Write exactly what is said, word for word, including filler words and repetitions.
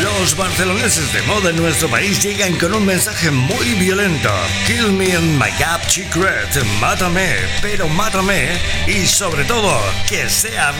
Los barceloneses de moda en nuestro país llegan con un mensaje muy violento. Kill me in my gap secret, mátame, pero mátame, y sobre todo, que sea